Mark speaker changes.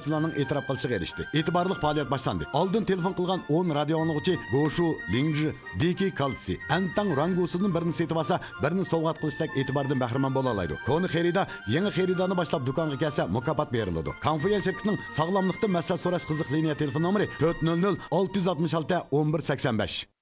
Speaker 1: iste'molchilarning e'tirof qilishiga erishdi. E'tiborli faoliyat boshlandi. Oldin telefon qilgan 10 radio anglag'uchi Goshu, Lingji, Diki Kaltsi, Antang rangusining birini setib olsa, birini sovg'at qilishdak e'tibordan bahramand bo'la oladi. Koni xaridor yangi xaridorni boshlab do'konga kelsa mukofot beriladi. Konfuyan shirkatining sog'lomlikdan masala so'rash qiziq liniya telefon nomeri 400 666 1185.